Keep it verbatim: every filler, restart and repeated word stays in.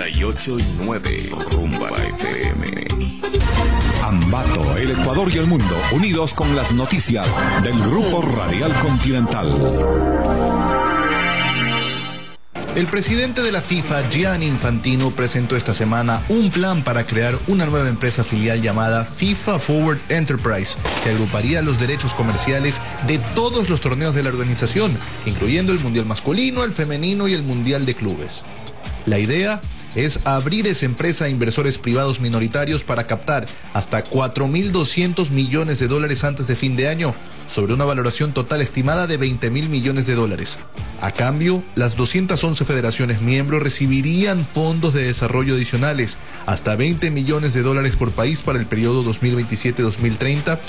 noventa y ocho punto nueve Rumba F M. Ambato, el Ecuador y el mundo, unidos con las noticias del Grupo Radial Continental. El presidente de la FIFA, Gianni Infantino, presentó esta semana un plan para crear una nueva empresa filial llamada FIFA Forward Enterprise, que agruparía los derechos comerciales de todos los torneos de la organización, incluyendo el Mundial masculino, el femenino y el Mundial de clubes. La idea es abrir esa empresa a inversores privados minoritarios para captar hasta cuatro mil doscientos millones de dólares antes de fin de año, sobre una valoración total estimada de veinte mil millones de dólares. A cambio, las doscientas once federaciones miembros recibirían fondos de desarrollo adicionales, hasta veinte millones de dólares por país para el periodo dos mil veintisiete a dos mil treinta,